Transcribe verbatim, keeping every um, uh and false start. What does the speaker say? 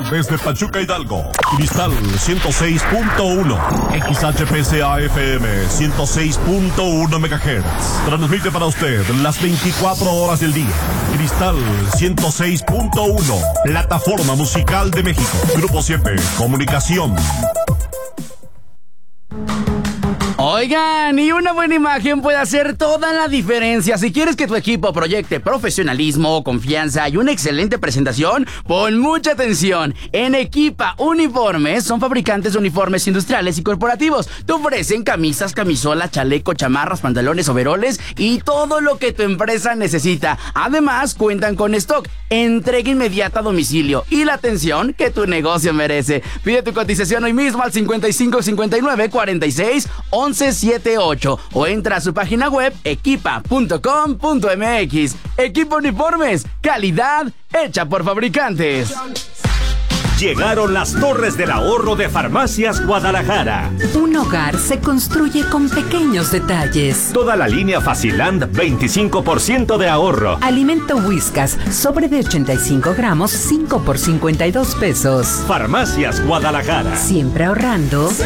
desde Pachuca, Hidalgo. Cristal ciento seis punto uno. X H P C A F M ciento seis punto uno megahertz. Transmite para usted las veinticuatro horas del día. Cristal ciento seis punto uno. Plataforma musical de México. Grupo siete. Comunicación. Oigan, y una buena imagen puede hacer toda la diferencia. Si quieres que tu equipo proyecte profesionalismo, confianza y una excelente presentación, pon mucha atención. En Equipa Uniformes son fabricantes de uniformes industriales y corporativos. Te ofrecen camisas, camisolas, chaleco, chamarras, pantalones, overoles y todo lo que tu empresa necesita. Además, cuentan con stock, entrega inmediata a domicilio y la atención que tu negocio merece. Pide tu cotización hoy mismo al cincuenta y cinco cincuenta y nueve cuarenta y seis once setenta y ocho o entra a su página web equipa punto com punto m x. Equipo Uniformes, calidad hecha por fabricantes. Llegaron las torres del ahorro de Farmacias Guadalajara. Un hogar se construye con pequeños detalles. Toda la línea Faciland, veinticinco por ciento de ahorro. Alimento Whiskas, sobre de ochenta y cinco gramos, cinco por cincuenta y dos pesos. Farmacias Guadalajara. Siempre ahorrando.